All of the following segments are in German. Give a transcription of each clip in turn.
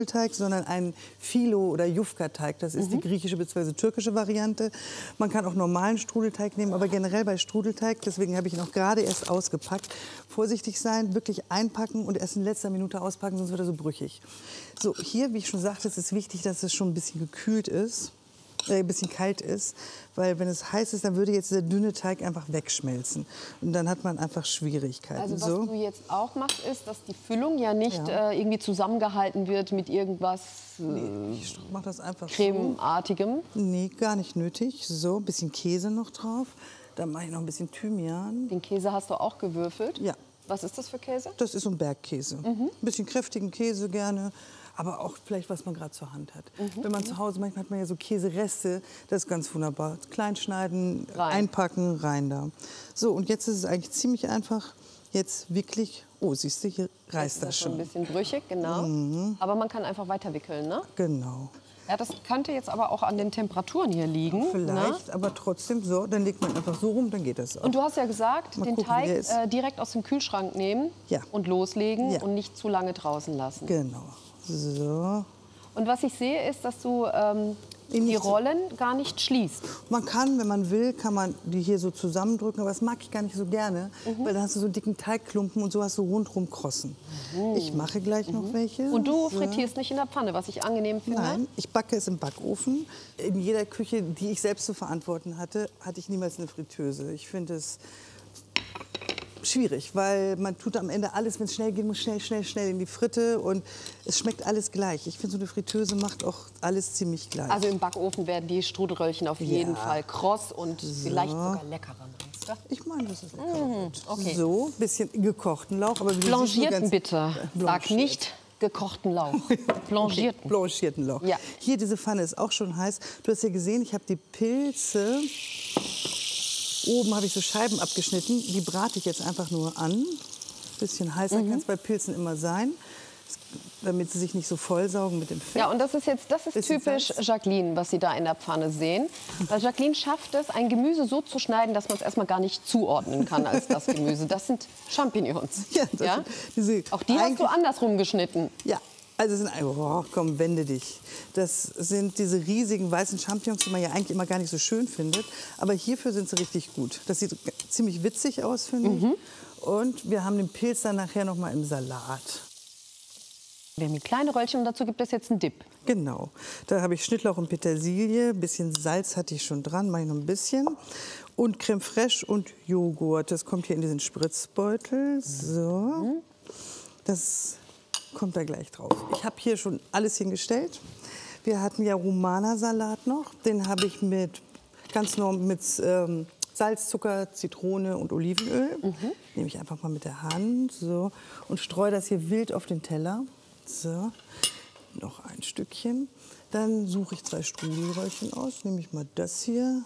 Teig, sondern einen Filo- oder Jufka-Teig. Das ist die griechische bzw. türkische Variante. Man kann auch normalen Strudelteig nehmen, aber generell bei Strudelteig, deswegen habe ich ihn auch gerade erst ausgepackt, vorsichtig sein, wirklich einpacken und erst in letzter Minute auspacken, sonst wird er so brüchig. So, hier, wie ich schon sagte, es ist wichtig, dass es schon ein bisschen gekühlt ist. Ein bisschen kalt ist, weil wenn es heiß ist, dann würde jetzt der dünne Teig einfach wegschmelzen und dann hat man einfach Schwierigkeiten. Also was du jetzt auch machst, ist, dass die Füllung ja nicht irgendwie zusammengehalten wird mit irgendwas ich mache das einfach cremeartigem. So. Nee, gar nicht nötig. So, ein bisschen Käse noch drauf. Dann mache ich noch ein bisschen Thymian. Den Käse hast du auch gewürfelt? Ja. Was ist das für Käse? Das ist so ein Bergkäse. Ein bisschen kräftigen Käse gerne. Aber auch vielleicht, was man gerade zur Hand hat. Wenn man zu Hause, manchmal hat man ja so Käsereste, das ist ganz wunderbar. Klein schneiden, einpacken, rein da. So, und jetzt ist es eigentlich ziemlich einfach. Jetzt wirklich, oh, siehst du, hier reißt das schon. Ein bisschen brüchig, genau. Aber man kann einfach weiter wickeln, ne? Genau. Ja, das könnte jetzt aber auch an den Temperaturen hier liegen. Vielleicht, ne? aber trotzdem so, dann legt man einfach so rum, dann geht das auch. Und du hast ja gesagt, Mal den gucken, Teig direkt aus dem Kühlschrank nehmen und loslegen und nicht zu lange draußen lassen. Genau. So. Und was ich sehe, ist, dass du die Rollen gar nicht schließt. Man kann, wenn man will, kann man die hier so zusammendrücken, aber das mag ich gar nicht so gerne, weil dann hast du so einen dicken Teigklumpen und so hast du rundrum Krossen. Ich mache gleich noch welche. Und du frittierst nicht in der Pfanne, was ich angenehm finde? Nein, ich backe es im Backofen. In jeder Küche, die ich selbst zu verantworten hatte, hatte ich niemals eine Fritteuse. Ich finde es schwierig, weil man tut am Ende alles, wenn es schnell geht, muss schnell in die Fritte und es schmeckt alles gleich. Ich finde, so eine Fritteuse macht auch alles ziemlich gleich. Also im Backofen werden die Strudelröllchen auf jeden Fall kross und vielleicht sogar leckerer, meinst du? Ich meine, das ist lecker. Okay. So, ein bisschen gekochten Lauch. Aber Blanchierten bitte, sag nicht gekochten Lauch. Blanchierten. Okay. Blanchierten Lauch. Ja. Hier, diese Pfanne ist auch schon heiß. Du hast ja gesehen, ich habe die Pilze. Oben habe ich so Scheiben abgeschnitten, die brate ich jetzt einfach nur an. Bisschen heißer kann es bei Pilzen immer sein, damit sie sich nicht so vollsaugen mit dem Fett. Ja, und das ist typisch Jacqueline, was Sie da in der Pfanne sehen. Weil Jacqueline schafft es, ein Gemüse so zu schneiden, dass man es erstmal gar nicht zuordnen kann als das Gemüse. Das sind Champignons. Ja, auch die hast du andersrum geschnitten. Ja. Also komm, wende dich. Das sind diese riesigen weißen Champignons, die man ja eigentlich immer gar nicht so schön findet. Aber hierfür sind sie richtig gut. Das sieht ziemlich witzig aus, finde ich. Und wir haben den Pilz dann nachher noch mal im Salat. Wir haben kleine Röllchen und dazu gibt es jetzt einen Dip. Genau. Da habe ich Schnittlauch und Petersilie. Ein bisschen Salz hatte ich schon dran, mache ich noch ein bisschen. Und Creme fraiche und Joghurt. Das kommt hier in diesen Spritzbeutel. So. Das kommt da gleich drauf. Ich habe hier schon alles hingestellt. Wir hatten ja Rumana-Salat noch. Den habe ich ganz normal mit Salz, Zucker, Zitrone und Olivenöl. Nehme ich einfach mal mit der Hand so, und streue das hier wild auf den Teller. So. Noch ein Stückchen. Dann suche ich 2 Strudelröllchen aus. Nehme ich mal das hier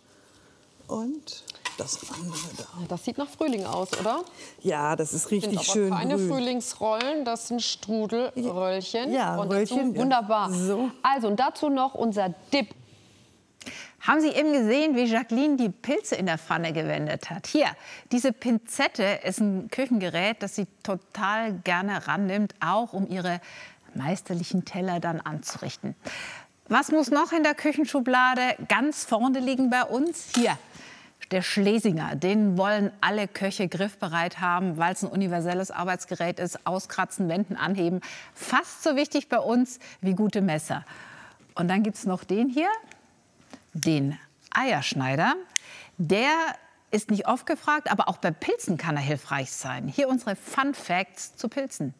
und das andere da. Das sieht nach Frühling aus, oder? Ja, das ist richtig schön keine grün. Frühlingsrollen, das sind Strudelröllchen. Ja, und Röllchen. Dazu, wunderbar. So. Also, und dazu noch unser Dip. Haben Sie eben gesehen, wie Jacqueline die Pilze in der Pfanne gewendet hat? Hier, diese Pinzette ist ein Küchengerät, das sie total gerne rannimmt, auch um ihre meisterlichen Teller dann anzurichten. Was muss noch in der Küchenschublade ganz vorne liegen bei uns? Hier, der Schlesinger, den wollen alle Köche griffbereit haben, weil es ein universelles Arbeitsgerät ist. Auskratzen, wenden, anheben. Fast so wichtig bei uns wie gute Messer. Und dann gibt es noch den hier, den Eierschneider. Der ist nicht oft gefragt, aber auch bei Pilzen kann er hilfreich sein. Hier unsere Fun Facts zu Pilzen.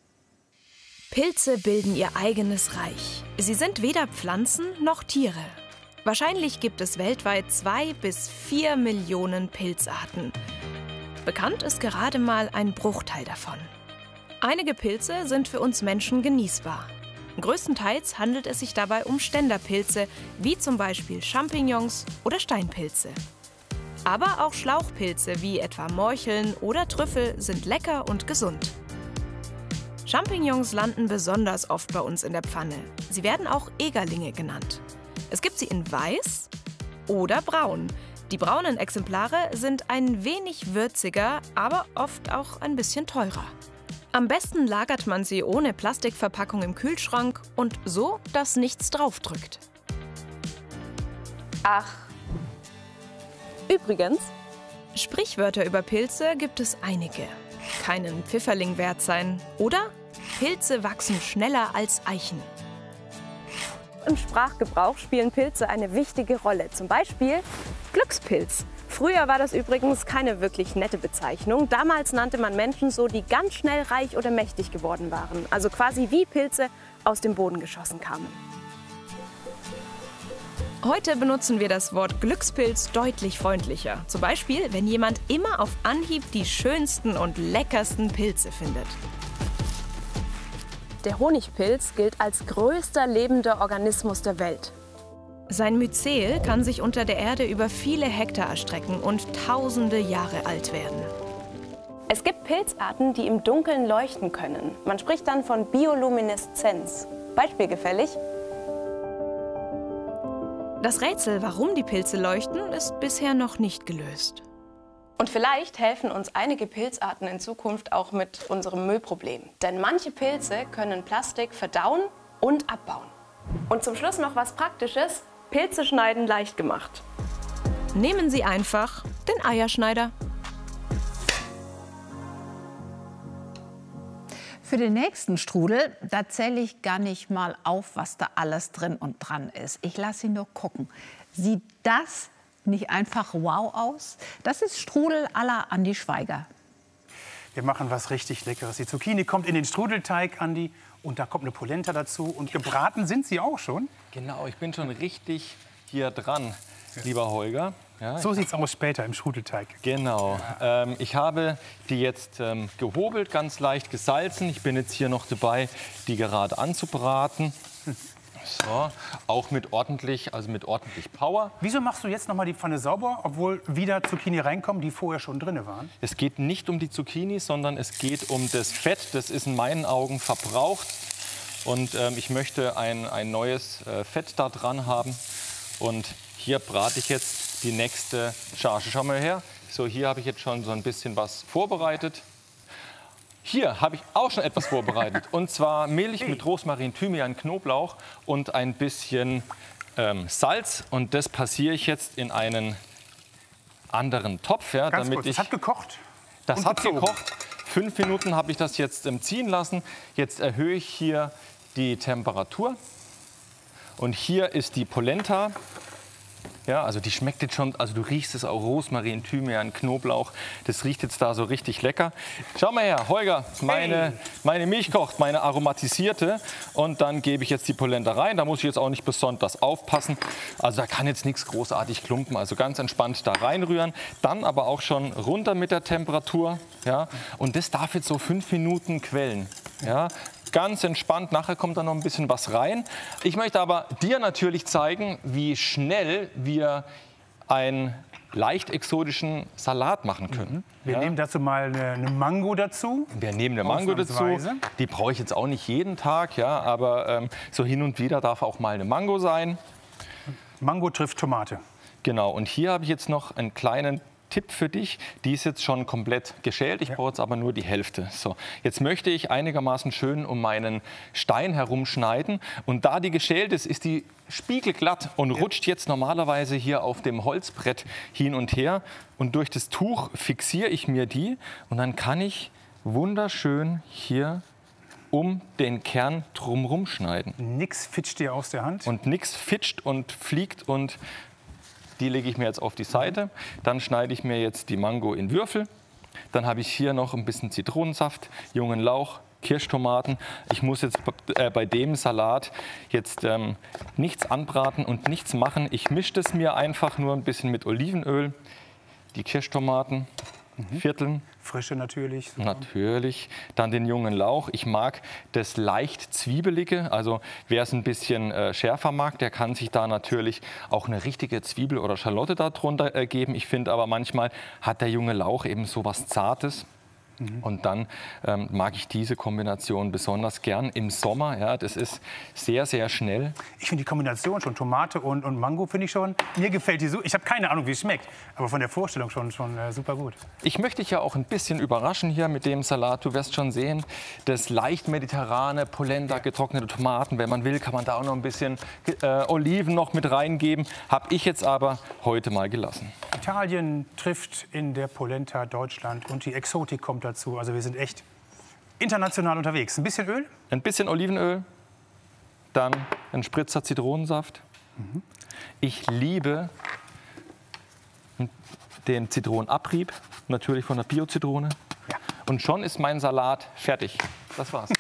Pilze bilden ihr eigenes Reich. Sie sind weder Pflanzen noch Tiere. Wahrscheinlich gibt es weltweit 2 bis 4 Millionen Pilzarten. Bekannt ist gerade mal ein Bruchteil davon. Einige Pilze sind für uns Menschen genießbar. Größtenteils handelt es sich dabei um Ständerpilze, wie zum Beispiel Champignons oder Steinpilze. Aber auch Schlauchpilze wie etwa Morcheln oder Trüffel sind lecker und gesund. Champignons landen besonders oft bei uns in der Pfanne. Sie werden auch Egerlinge genannt. Es gibt sie in weiß oder braun. Die braunen Exemplare sind ein wenig würziger, aber oft auch ein bisschen teurer. Am besten lagert man sie ohne Plastikverpackung im Kühlschrank und so, dass nichts draufdrückt. Ach, übrigens. Sprichwörter über Pilze gibt es einige. Keinen Pfifferling wert sein oder Pilze wachsen schneller als Eichen. Im Sprachgebrauch spielen Pilze eine wichtige Rolle. Zum Beispiel Glückspilz. Früher war das übrigens keine wirklich nette Bezeichnung. Damals nannte man Menschen so, die ganz schnell reich oder mächtig geworden waren. Also quasi wie Pilze aus dem Boden geschossen kamen. Heute benutzen wir das Wort Glückspilz deutlich freundlicher. Zum Beispiel, wenn jemand immer auf Anhieb die schönsten und leckersten Pilze findet. Der Honigpilz gilt als größter lebender Organismus der Welt. Sein Myzel kann sich unter der Erde über viele Hektar erstrecken und tausende Jahre alt werden. Es gibt Pilzarten, die im Dunkeln leuchten können. Man spricht dann von Biolumineszenz. Beispielgefällig. Das Rätsel, warum die Pilze leuchten, ist bisher noch nicht gelöst. Und vielleicht helfen uns einige Pilzarten in Zukunft auch mit unserem Müllproblem. Denn manche Pilze können Plastik verdauen und abbauen. Und zum Schluss noch was Praktisches. Pilze schneiden leicht gemacht. Nehmen Sie einfach den Eierschneider. Für den nächsten Strudel, da zähle ich gar nicht mal auf, was da alles drin und dran ist. Ich lasse ihn nur gucken. Sieht das nicht einfach wow aus? Das ist Strudel à la Andi Schweiger. Wir machen was richtig Leckeres. Die Zucchini kommt in den Strudelteig, Andi, und da kommt eine Polenta dazu. Und gebraten sind sie auch schon. Genau, ich bin schon richtig hier dran, lieber Holger. Ja, so sieht es aus später im Strudelteig. Genau. Ich habe die jetzt gehobelt, ganz leicht gesalzen. Ich bin jetzt hier noch dabei, die gerade anzubraten. So, auch mit ordentlich Power. Wieso machst du jetzt noch mal die Pfanne sauber, obwohl wieder Zucchini reinkommen, die vorher schon drin waren? Es geht nicht um die Zucchini, sondern es geht um das Fett. Das ist in meinen Augen verbraucht. Und ich möchte ein neues Fett da dran haben. Und hier brate ich jetzt die nächste Charge. Schau mal her. So, hier habe ich jetzt schon so ein bisschen was vorbereitet. Hier habe ich auch schon etwas vorbereitet. Und zwar Milch mit Rosmarin, Thymian, Knoblauch und ein bisschen Salz. Und das passiere ich jetzt in einen anderen Topf. Ja, Ganz kurz, das hat gekocht? Das hat gekocht. 5 Minuten habe ich das jetzt ziehen lassen. Jetzt erhöhe ich hier die Temperatur. Und hier ist die Polenta. Ja, also die schmeckt jetzt schon, also du riechst es auch, Rosmarin, Thymian, Knoblauch. Das riecht jetzt da so richtig lecker. Schau mal her, Holger, meine Milch kocht, meine aromatisierte. Und dann gebe ich jetzt die Polenta rein. Da muss ich jetzt auch nicht besonders aufpassen. Also da kann jetzt nichts großartig klumpen. Also ganz entspannt da reinrühren. Dann aber auch schon runter mit der Temperatur. Ja, und das darf jetzt so 5 Minuten quellen. Ja. Ganz entspannt, nachher kommt da noch ein bisschen was rein. Ich möchte aber dir natürlich zeigen, wie schnell wir einen leicht exotischen Salat machen können. Wir nehmen dazu mal eine Mango dazu. Wir nehmen eine Mango dazu. Die brauche ich jetzt auch nicht jeden Tag, ja, aber so hin und wieder darf auch mal eine Mango sein. Mango trifft Tomate. Genau, und hier habe ich jetzt noch einen kleinen Tipp für dich. Die ist jetzt schon komplett geschält. Ich brauche jetzt aber nur die Hälfte. So, jetzt möchte ich einigermaßen schön um meinen Stein herumschneiden. Und da die geschält ist, ist die spiegelglatt und rutscht jetzt normalerweise hier auf dem Holzbrett hin und her. Und durch das Tuch fixiere ich mir die. Und dann kann ich wunderschön hier um den Kern drumherum schneiden. Nix fitscht dir aus der Hand. Und nix fitscht und fliegt und die lege ich mir jetzt auf die Seite. Dann schneide ich mir jetzt die Mango in Würfel. Dann habe ich hier noch ein bisschen Zitronensaft, jungen Lauch, Kirschtomaten. Ich muss jetzt bei dem Salat jetzt nichts anbraten und nichts machen. Ich mische das mir einfach nur ein bisschen mit Olivenöl. Die Kirschtomaten vierteln. Frische natürlich. Super. Natürlich. Dann den jungen Lauch. Ich mag das leicht Zwiebelige. Also wer es ein bisschen schärfer mag, der kann sich da natürlich auch eine richtige Zwiebel oder Schalotte darunter geben. Ich finde aber manchmal hat der junge Lauch eben so was Zartes. Und dann mag ich diese Kombination besonders gern im Sommer. Ja, das ist sehr, sehr schnell. Ich finde die Kombination schon Tomate und Mango finde ich schon. Mir gefällt die so. Ich habe keine Ahnung, wie es schmeckt, aber von der Vorstellung schon super gut. Ich möchte dich ja auch ein bisschen überraschen hier mit dem Salat. Du wirst schon sehen, das leicht mediterrane Polenta, getrocknete Tomaten. Wenn man will, kann man da auch noch ein bisschen Oliven noch mit reingeben. Habe ich jetzt aber heute mal gelassen. Italien trifft in der Polenta Deutschland und die Exotik kommt dazu. Also wir sind echt international unterwegs. Ein bisschen Öl? Ein bisschen Olivenöl, dann ein Spritzer Zitronensaft. Ich liebe den Zitronenabrieb, natürlich von der Bio-Zitrone. Ja. Und schon ist mein Salat fertig. Das war's.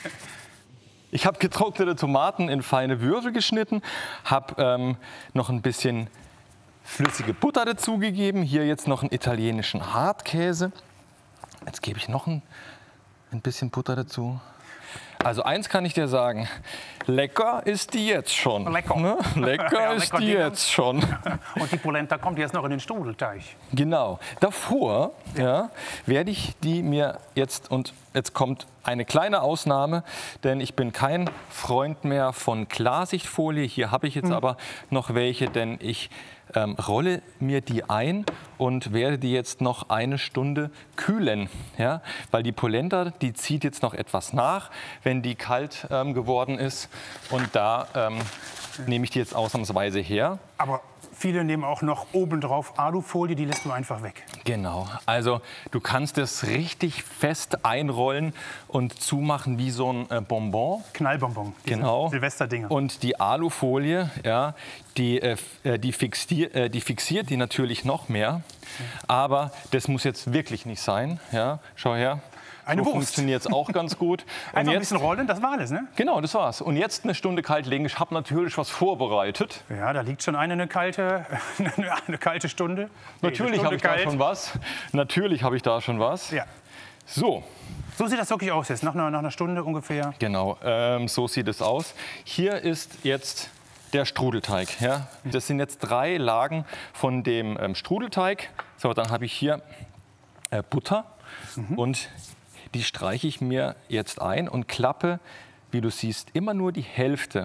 Ich habe getrocknete Tomaten in feine Würfel geschnitten, habe noch ein bisschen flüssige Butter dazugegeben. Hier jetzt noch einen italienischen Hartkäse. Jetzt gebe ich noch ein bisschen Butter dazu. Also eins kann ich dir sagen, lecker ist die jetzt schon. Lecker. Ne? Lecker Ja, ist lecker die Dinger. jetzt schon. Und die Polenta kommt jetzt noch in den Strudelteig. Genau. Davor werde ich die mir jetzt, und jetzt kommt eine kleine Ausnahme, denn ich bin kein Freund mehr von Klarsichtfolie. Hier habe ich jetzt aber noch welche, denn ich rolle mir die ein und werde die jetzt noch eine Stunde kühlen. Ja? Weil die Polenta, die zieht jetzt noch etwas nach, wenn die kalt geworden ist. Und da nehme ich die jetzt ausnahmsweise her. Aber viele nehmen auch noch obendrauf Alufolie, die lässt du einfach weg. Genau, also du kannst es richtig fest einrollen und zumachen wie so ein Bonbon. Knallbonbon, diese Genau. Silvesterdinger. Und die Alufolie, ja, die fixiert die natürlich noch mehr. Aber das muss jetzt wirklich nicht sein. Ja, schau her. Eine so Wurst. funktioniert es auch ganz gut. Einfach ein jetzt, bisschen rollen, das war alles, ne? genau, das war's. Und jetzt eine Stunde kalt legen. Ich habe natürlich was vorbereitet. Ja, da liegt schon eine kalte Stunde. Natürlich habe ich da schon was. Natürlich habe ich da schon was. Ja. So. So sieht das wirklich aus jetzt, nach einer Stunde ungefähr. Genau, so sieht es aus. Hier ist jetzt der Strudelteig. Ja? Das sind jetzt 3 Lagen von dem Strudelteig. So, dann habe ich hier Butter und die streiche ich mir jetzt ein und klappe, wie du siehst, immer nur die Hälfte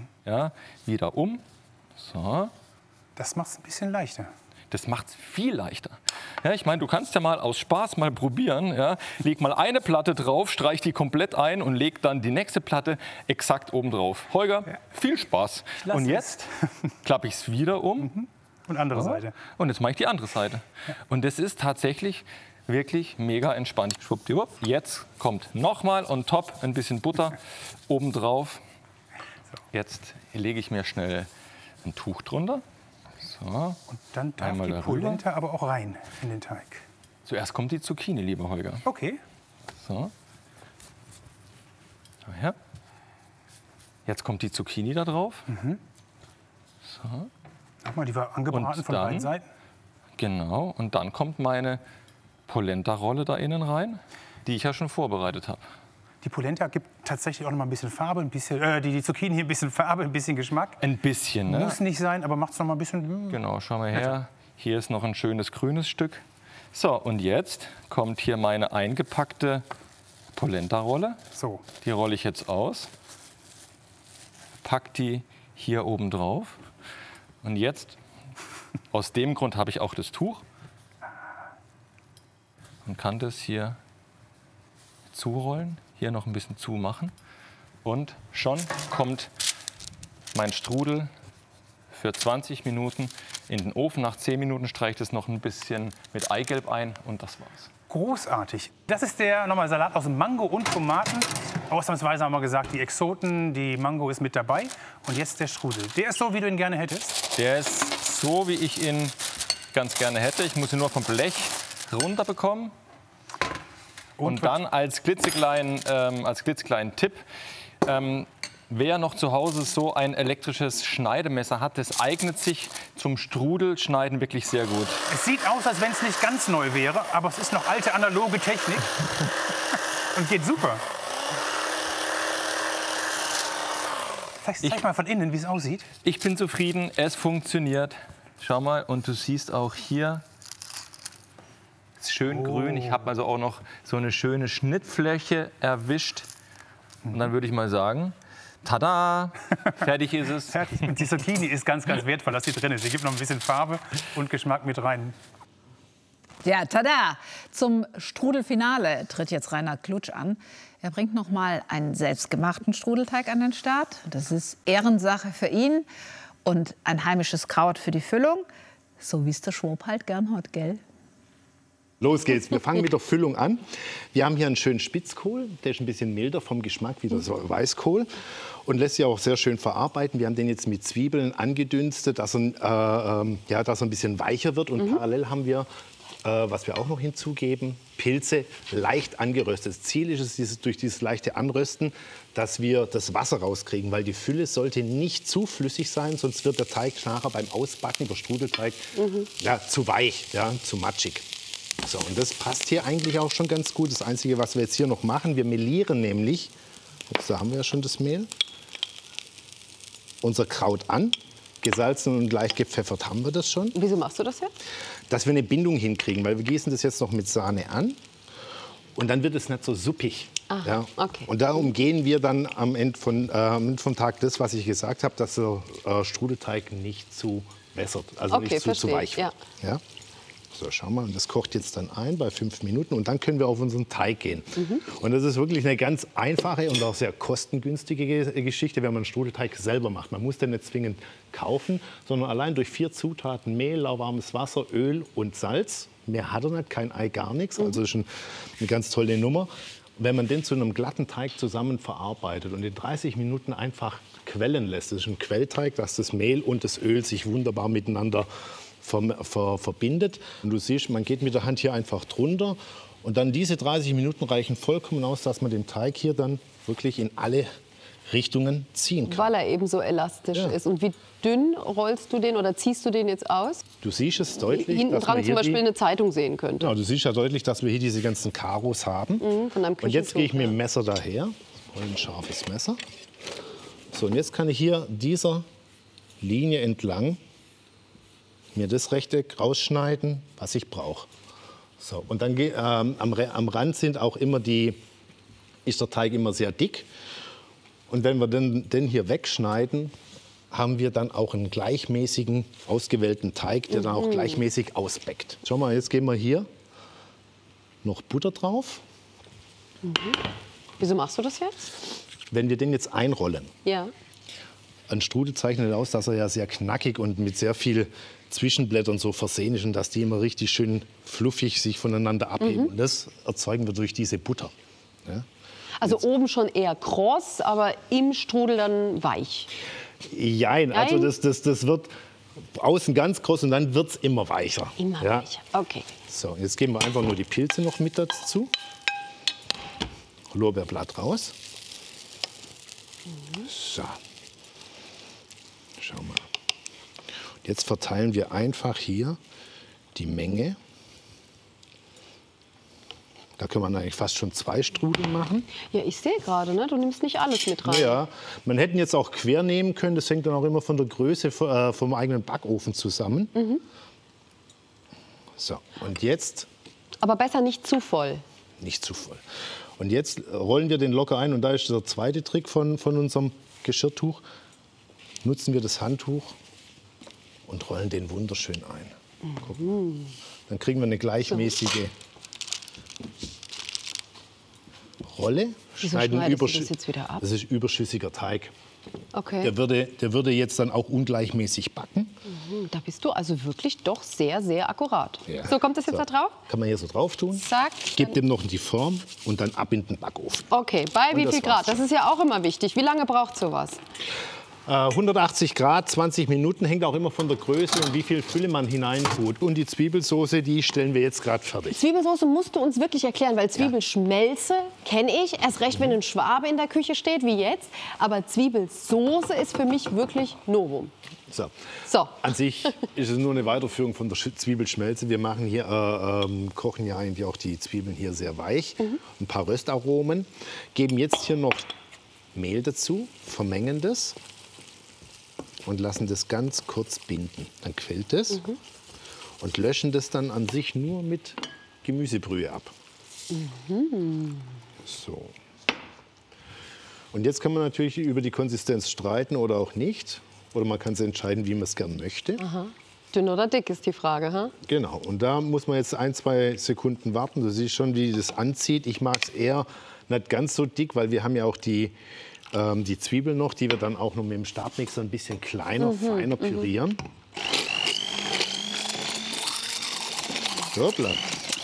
wieder um. So. Das macht es ein bisschen leichter. Das macht es viel leichter. Ja, ich meine, du kannst ja mal aus Spaß mal probieren. Ja? Leg mal eine Platte drauf, streich die komplett ein und leg dann die nächste Platte exakt oben drauf. Holger, viel Spaß. Und jetzt klappe ich es wieder um. Und andere Seite. Und jetzt mache ich die andere Seite. Und das ist tatsächlich wirklich mega entspannt. Schwuppdiwupp. Jetzt kommt nochmal on top ein bisschen Butter oben drauf. Jetzt lege ich mir schnell ein Tuch drunter. So. Und dann darf Einmal die darüber. Polenta aber auch rein in den Teig. Zuerst kommt die Zucchini, lieber Holger. Okay. So. So her. Jetzt kommt die Zucchini da drauf. So. Nochmal, die war angebraten Und von dann? beiden Seiten. Genau. Und dann kommt meine Polenta-Rolle da innen rein, die ich ja schon vorbereitet habe. Die Polenta gibt tatsächlich auch noch mal ein bisschen Farbe, die Zucchini ein bisschen Farbe, ein bisschen Geschmack. Ein bisschen, ne? Muss nicht sein, aber macht es noch mal ein bisschen. Genau, schau mal her. Hier ist noch ein schönes grünes Stück. So, und jetzt kommt hier meine eingepackte Polenta-Rolle. So. Die rolle ich jetzt aus. Pack die hier oben drauf. Und jetzt, aus dem Grund habe ich auch das Tuch. Und kann das hier zurollen, hier noch ein bisschen zumachen. Und schon kommt mein Strudel für 20 Minuten in den Ofen. Nach 10 Minuten streiche ich das noch ein bisschen mit Eigelb ein und das war's. Großartig. Das ist der nochmal Salat aus Mango und Tomaten. Ausnahmsweise haben wir gesagt, die Exoten, die Mango ist mit dabei. Und jetzt der Strudel. Der ist so, wie du ihn gerne hättest? Der ist so, wie ich ihn ganz gerne hätte. Ich muss ihn nur vom Blech runterbekommen. Und dann als klitzekleinen Tipp, wer noch zu Hause so ein elektrisches Schneidemesser hat, das eignet sich zum Strudelschneiden wirklich sehr gut. Es sieht aus, als wenn es nicht ganz neu wäre, aber es ist noch alte analoge Technik und geht super. Zeig mal von innen, wie es aussieht. Ich bin zufrieden, es funktioniert. Schau mal, und du siehst auch hier, schön grün. Ich habe also auch noch so eine schöne Schnittfläche erwischt. Und dann würde ich mal sagen, tada, fertig ist es. Fertig. Und die Zucchini ist ganz, ganz wertvoll, dass sie drin ist. Sie gibt noch ein bisschen Farbe und Geschmack mit rein. Ja, tada! Zum Strudelfinale tritt jetzt Rainer Klutsch an. Er bringt noch mal einen selbstgemachten Strudelteig an den Start. Das ist Ehrensache für ihn und ein heimisches Kraut für die Füllung. So wie es der Schwab halt gern hat, gell? Los geht's. Wir fangen mit der Füllung an. Wir haben hier einen schönen Spitzkohl. Der ist ein bisschen milder vom Geschmack wie der Weißkohl und lässt sich auch sehr schön verarbeiten. Wir haben den jetzt mit Zwiebeln angedünstet, dass er ein bisschen weicher wird. Und parallel haben wir, was wir auch noch hinzugeben, Pilze leicht angeröstet. Das Ziel ist es, durch dieses leichte Anrösten, dass wir das Wasser rauskriegen, weil die Fülle sollte nicht zu flüssig sein, sonst wird der Teig nachher beim Ausbacken, der Strudelteig, zu weich, zu matschig. So, und das passt hier eigentlich auch schon ganz gut. Das Einzige, was wir jetzt hier noch machen, wir melieren nämlich, da haben wir ja schon das Mehl, unser Kraut an. Gesalzen und leicht gepfeffert haben wir das schon. Wieso machst du das jetzt? Dass wir eine Bindung hinkriegen, weil wir gießen das jetzt noch mit Sahne an. Und dann wird es nicht so suppig. Aha, okay. Und darum gehen wir dann am Ende vom Tag das, was ich gesagt habe, dass der Strudelteig nicht zu wässert, also nicht zu weich wird. Ja. So, schau mal, und das kocht jetzt dann ein bei 5 Minuten und dann können wir auf unseren Teig gehen. Und das ist wirklich eine ganz einfache und auch sehr kostengünstige Geschichte, wenn man einen Strudelteig selber macht. Man muss den nicht zwingend kaufen, sondern allein durch 4 Zutaten, Mehl, lauwarmes Wasser, Öl und Salz. Mehr hat er nicht, kein Ei, gar nichts. Also das ist eine ganz tolle Nummer. Wenn man den zu einem glatten Teig zusammen verarbeitet und in 30 Minuten einfach quellen lässt, das ist ein Quellteig, dass das Mehl und das Öl sich wunderbar miteinander verbindet. Und du siehst, man geht mit der Hand hier einfach drunter. Und dann diese 30 Minuten reichen vollkommen aus, dass man den Teig hier dann wirklich in alle Richtungen ziehen kann. Weil er eben so elastisch ist. Und wie dünn rollst du den oder ziehst du den jetzt aus? Du siehst es deutlich, hinten dass dran man zum Beispiel eine Zeitung sehen könnte. Genau, du siehst ja deutlich, dass wir hier diese ganzen Karos haben. Und jetzt gehe ich mit dem Messer daher. Ein scharfes Messer. So, und jetzt kann ich hier dieser Linie entlang mir das Rechteck rausschneiden, was ich brauche. So, und dann am Rand sind auch immer ist der Teig immer sehr dick. Und wenn wir den hier wegschneiden, haben wir dann auch einen gleichmäßigen, ausgewählten Teig, der dann auch gleichmäßig ausbäckt. Schau mal, jetzt geben wir hier noch Butter drauf. Wieso machst du das jetzt? Wenn wir den jetzt einrollen, ein Strudel zeichnet aus, dass er ja sehr knackig und mit sehr viel Zwischenblättern so versehen ist und dass die immer richtig schön fluffig sich voneinander abheben. Und das erzeugen wir durch diese Butter. Ja? Also jetzt oben schon eher kross, aber im Strudel dann weich. Jein, also das wird außen ganz kross und dann wird es immer weicher. Immer weicher, okay. So, jetzt geben wir einfach nur die Pilze noch mit dazu. Lorbeerblatt raus. So. Schau mal. Jetzt verteilen wir einfach hier die Menge. Da können wir eigentlich fast schon 2 Strudel machen. Ja, ich sehe gerade, ne? Du nimmst nicht alles mit rein. Ja, man hätte ihn jetzt auch quer nehmen können. Das hängt dann auch immer von der Größe vom eigenen Backofen zusammen. So, und jetzt... Aber besser nicht zu voll. Nicht zu voll. Und jetzt rollen wir den locker ein. Und da ist der zweite Trick von unserem Geschirrtuch. Nutzen wir das Handtuch und rollen den wunderschön ein. Guck. Dann kriegen wir eine gleichmäßige Rolle. Wieso schneidest du das jetzt wieder ab? Das ist überschüssiger Teig. Okay. Der würde jetzt dann auch ungleichmäßig backen. Da bist du also wirklich doch sehr, sehr akkurat. Ja. So, kommt das jetzt da drauf? Kann man hier so drauf tun. Zack. Gib dem noch die Form und dann ab in den Backofen. Okay, bei wie viel Grad? Das ist ja auch immer wichtig. Wie lange braucht sowas? 180 Grad, 20 Minuten, hängt auch immer von der Größe und wie viel Fülle man hineintut. Und die Zwiebelsauce, die stellen wir jetzt gerade fertig. Zwiebelsauce musst du uns wirklich erklären, weil Zwiebelschmelze kenne ich. Erst recht, wenn ein Schwabe in der Küche steht, wie jetzt. Aber Zwiebelsauce ist für mich wirklich Novum. So. An sich ist es nur eine Weiterführung von der Zwiebelschmelze. Wir machen hier, kochen ja eigentlich auch die Zwiebeln hier sehr weich. Ein paar Röstaromen. Geben jetzt hier noch Mehl dazu, vermengen das. Und lassen das ganz kurz binden. Dann quillt es und löschen das dann an sich nur mit Gemüsebrühe ab. So. Und jetzt kann man natürlich über die Konsistenz streiten oder auch nicht. Oder man kann es entscheiden, wie man es gern möchte. Aha. Dünn oder dick ist die Frage, ha? Genau. Und da muss man jetzt 1, 2 Sekunden warten. Du siehst schon, wie das anzieht. Ich mag es eher nicht ganz so dick, weil wir haben ja auch die Zwiebeln noch, die wir dann auch noch mit dem Stabmixer ein bisschen kleiner, feiner pürieren. Hoppla.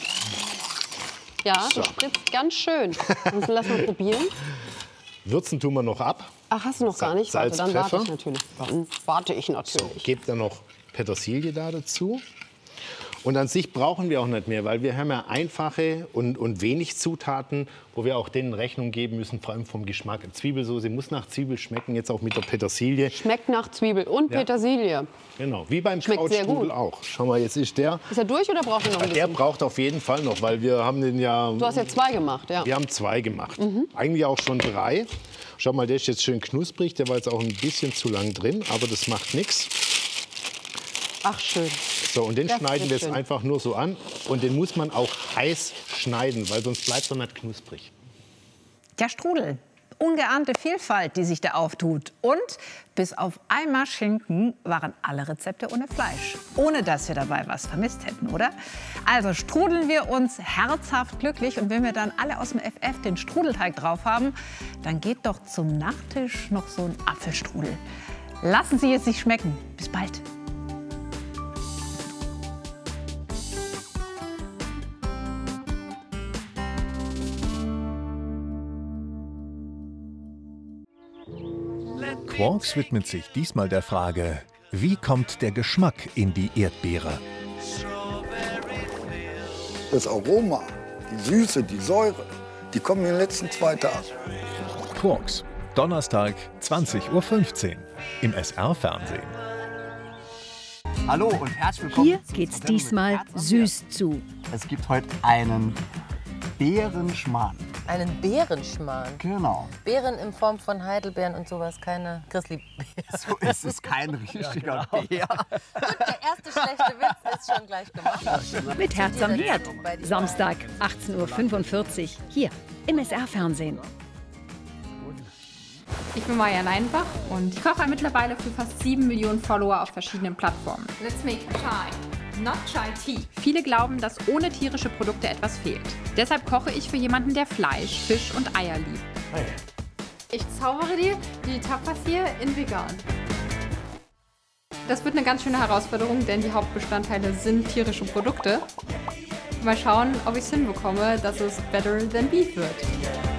Ja, das spritzt ganz schön. Also lass mal probieren. Würzen tun wir noch ab. Ach, hast du noch gar nicht? Salz, warte, dann Pfeffer. warte ich natürlich. So, gebt dann noch Petersilie da dazu. Und an sich brauchen wir auch nicht mehr, weil wir haben ja einfache und wenig Zutaten, wo wir auch denen Rechnung geben müssen, vor allem vom Geschmack. Zwiebelsauce muss nach Zwiebel schmecken, jetzt auch mit der Petersilie. Schmeckt nach Zwiebel und Petersilie. Genau, wie beim Schmeckt sehr Krautstrudel gut. auch. Schau mal, jetzt ist der. Ist er durch oder braucht er noch ein bisschen? Der braucht auf jeden Fall noch, weil wir haben den ja... Du hast ja 2 gemacht, ja. Wir haben 2 gemacht. Eigentlich auch schon 3. Schau mal, der ist jetzt schön knusprig. Der war jetzt auch ein bisschen zu lang drin, aber das macht nichts. Ach, schön. So, und den Das schneiden wir ist jetzt schön. einfach nur so an. Und den muss man auch heiß schneiden, weil sonst bleibt er nicht knusprig. Der Strudel. Ungeahnte Vielfalt, die sich da auftut. Und bis auf einmal Schinken waren alle Rezepte ohne Fleisch. Ohne dass wir dabei was vermisst hätten, oder? Also strudeln wir uns herzhaft glücklich. Und wenn wir dann alle aus dem FF den Strudelteig drauf haben, dann geht doch zum Nachtisch noch so ein Apfelstrudel. Lassen Sie es sich schmecken. Bis bald. Quarks widmet sich diesmal der Frage, wie kommt der Geschmack in die Erdbeere? Das Aroma, die Süße, die Säure, die kommen in den letzten 2 Tagen. Quarks, Donnerstag, 20:15 Uhr im SR-Fernsehen. Hallo und herzlich willkommen. Hier geht's diesmal süß zu. Es gibt heute einen Beerenschmarrn. Einen Beerenschmarrn? Genau. Beeren in Form von Heidelbeeren und sowas, keine Grizzlybeeren. So ist es kein richtiger Bär. Gut, der erste schlechte Witz ist schon gleich gemacht. Mit Herz am Herd. Samstag, 18:45 Uhr. Hier im SR-Fernsehen. Ich bin Maja Leinbach und ich koche mittlerweile für fast 7 Millionen Follower auf verschiedenen Plattformen. Let's make chai, not chai tea. Viele glauben, dass ohne tierische Produkte etwas fehlt. Deshalb koche ich für jemanden, der Fleisch, Fisch und Eier liebt. Hey. Ich zaubere dir die Tapas hier in vegan. Das wird eine ganz schöne Herausforderung, denn die Hauptbestandteile sind tierische Produkte. Mal schauen, ob ich es hinbekomme, dass es better than beef wird.